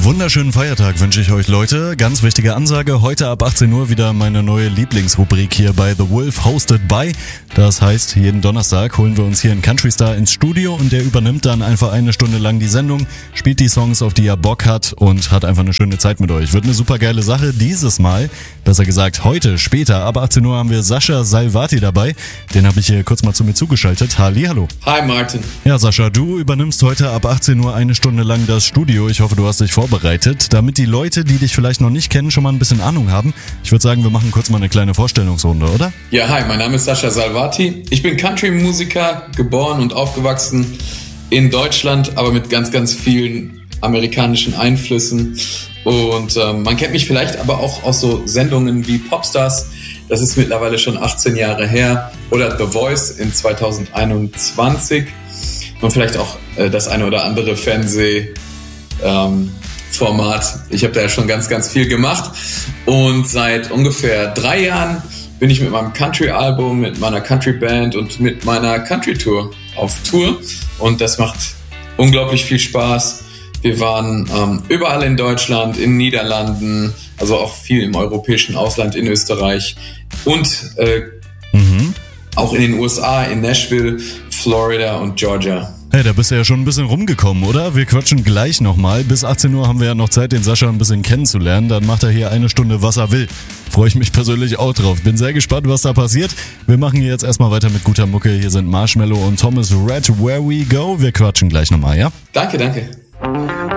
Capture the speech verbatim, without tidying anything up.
Wunderschönen Feiertag wünsche ich euch, Leute. Ganz wichtige Ansage, heute ab achtzehn Uhr wieder meine neue Lieblingsrubrik hier bei The Wolf, hosted by. Das heißt, jeden Donnerstag holen wir uns hier einen Country Star ins Studio und der übernimmt dann einfach eine Stunde lang die Sendung, spielt die Songs, auf die er Bock hat und hat einfach eine schöne Zeit mit euch. Wird eine super geile Sache. Dieses Mal, besser gesagt heute, später, ab achtzehn Uhr haben wir Sascha Salvati dabei. Den habe ich hier kurz mal zu mir zugeschaltet. Hallihallo. Hi Martin. Ja, Sascha, du übernimmst heute ab achtzehn Uhr eine Stunde lang das Studio. Ich hoffe, du hast dich vorbereitet. Damit die Leute, die dich vielleicht noch nicht kennen, schon mal ein bisschen Ahnung haben. Ich würde sagen, wir machen kurz mal eine kleine Vorstellungsrunde, oder? Ja, hi, mein Name ist Sascha Salvati. Ich bin Country-Musiker, geboren und aufgewachsen in Deutschland, aber mit ganz, ganz vielen amerikanischen Einflüssen. Und ähm, man kennt mich vielleicht aber auch aus so Sendungen wie Popstars. Das ist mittlerweile schon achtzehn Jahre her. Oder The Voice in zweitausendeinundzwanzig. Und vielleicht auch äh, das eine oder andere Fernseh... Ähm, Format. Ich habe da ja schon ganz, ganz viel gemacht und seit ungefähr drei Jahren bin ich mit meinem Country-Album, mit meiner Country-Band und mit meiner Country-Tour auf Tour und das macht unglaublich viel Spaß. Wir waren ähm, überall in Deutschland, in den Niederlanden, also auch viel im europäischen Ausland, in Österreich und äh, mhm. auch in den U S A, in Nashville, Florida und Georgia. Hey, da bist du ja schon ein bisschen rumgekommen, oder? Wir quatschen gleich nochmal. Bis achtzehn Uhr haben wir ja noch Zeit, den Sascha ein bisschen kennenzulernen. Dann macht er hier eine Stunde, was er will. Freue ich mich persönlich auch drauf. Bin sehr gespannt, was da passiert. Wir machen hier jetzt erstmal weiter mit guter Mucke. Hier sind Marshmello und Thomas Rhett, Where We Go. Wir quatschen gleich nochmal, ja? Danke, danke.